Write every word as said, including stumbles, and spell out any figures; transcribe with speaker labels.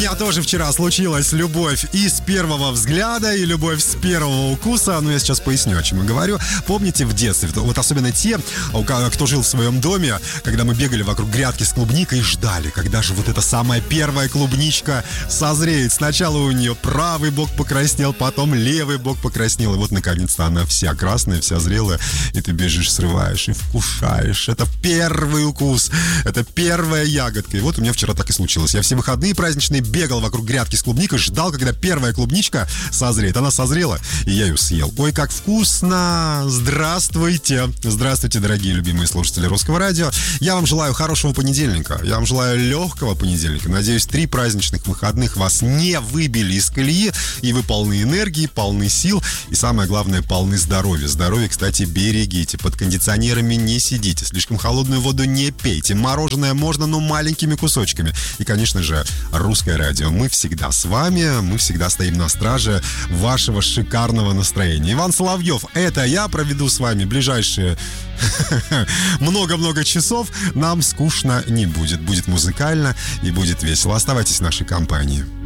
Speaker 1: меня тоже вчера случилась любовь и с первого взгляда, и любовь с первого укуса. Но я сейчас поясню, о чем я говорю. Помните в детстве, вот особенно те, кто жил в своем доме, когда мы бегали вокруг грядки с клубникой и ждали, когда же вот эта самая первая клубничка созреет. Сначала у нее правый бок покраснел, потом левый бок покраснел, и вот наконец-то она вся красная, вся зрелая, и ты бежишь, срываешь и вкушаешь. Это первый укус, это первая ягодка. И вот у меня вчера так и случилось. Я все выходные праздничные бегал вокруг грядки с клубникой, ждал, когда первая клубничка созреет. Она созрела, и я ее съел. Ой, как вкусно! Здравствуйте! Здравствуйте, дорогие любимые слушатели Русского радио. Я вам желаю хорошего понедельника. Я вам желаю легкого понедельника. Надеюсь, три праздничных выходных вас не выбили из колеи, и вы полны энергии, полны сил, и самое главное, полны здоровья. Здоровье, кстати, берегите. Под кондиционерами не сидите, слишком холодную воду не пейте. Мороженое можно, но маленькими кусочками. И, конечно же, Русское радио. Мы всегда с вами, мы всегда стоим на страже вашего шикарного настроения. Иван Соловьев, это я, проведу с вами ближайшие много-много часов. Нам скучно не будет. Будет музыкально и будет весело. Оставайтесь в нашей компании.